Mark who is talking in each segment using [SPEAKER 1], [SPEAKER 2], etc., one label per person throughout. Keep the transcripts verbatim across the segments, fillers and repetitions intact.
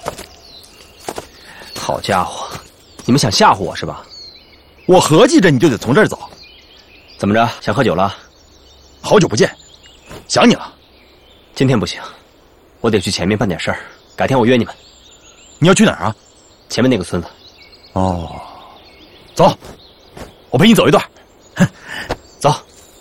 [SPEAKER 1] 好家伙，你们想吓唬我是吧？
[SPEAKER 2] 我合计着你就得从这儿走。
[SPEAKER 1] 怎么着，想喝酒了？
[SPEAKER 2] 好久不见，想你了。
[SPEAKER 1] 今天不行，我得去前面办点事儿，改天我约你们。
[SPEAKER 2] 你要去哪儿啊？
[SPEAKER 1] 前面那个村子。
[SPEAKER 2] 哦，走，我陪你走一段。
[SPEAKER 1] 走。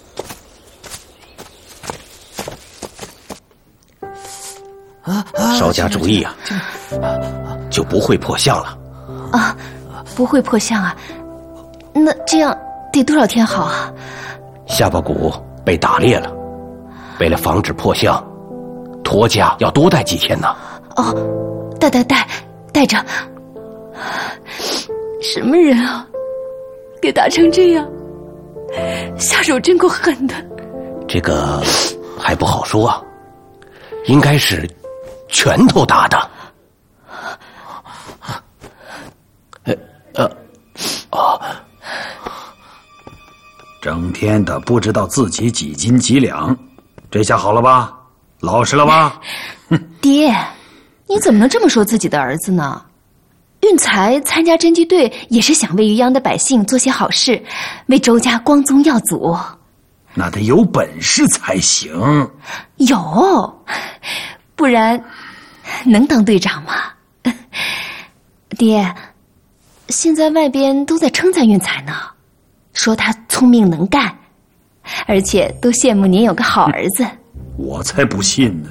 [SPEAKER 3] 稍加注意啊，就不会破相了。
[SPEAKER 4] 啊，不会破相啊？那这样得多少天好啊？
[SPEAKER 3] 下巴骨被打裂了，为了防止破相，托家要多带几天呢。
[SPEAKER 4] 哦，带带带带着。什么人啊，给打成这样，下手真够狠的。
[SPEAKER 3] 这个还不好说啊，应该是拳头打的。呃呃啊！
[SPEAKER 5] 整天的不知道自己几斤几两，这下好了吧？老实了吧？
[SPEAKER 4] 爹，你怎么能这么说自己的儿子呢？运财参加侦缉队也是想为渔阳的百姓做些好事，为周家光宗耀祖。
[SPEAKER 5] 那得有本事才行。
[SPEAKER 4] 有，不然能当队长吗？爹，现在外边都在称赞运财呢，说他聪明能干，而且都羡慕您有个好儿子。
[SPEAKER 5] 我才不信呢。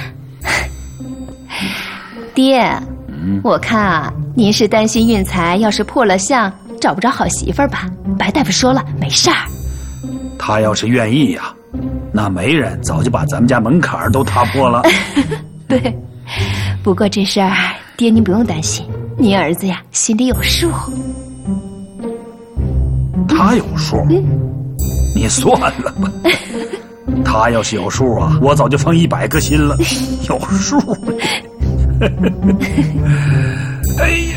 [SPEAKER 4] 爹，嗯、我看啊，您是担心运财要是破了相，找不着好媳妇儿吧？白大夫说了，没事儿。
[SPEAKER 5] 他要是愿意呀、啊，那媒人早就把咱们家门槛都踏破了。
[SPEAKER 4] 对，不过这事儿爹您不用担心，您儿子呀心里有数。
[SPEAKER 5] 他有数？嗯、你算了吧。他要是有数啊，我早就放一百颗心了。有数。哎呀！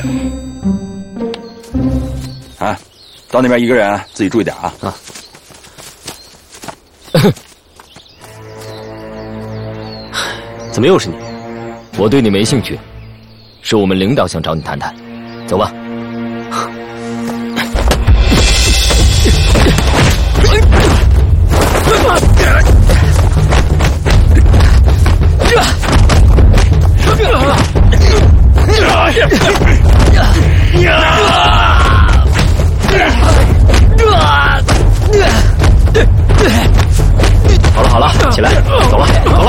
[SPEAKER 2] 啊，到那边一个人自己注意点啊！啊。
[SPEAKER 6] 怎么又是你？我对你没兴趣，是我们领导想找你谈谈。走吧。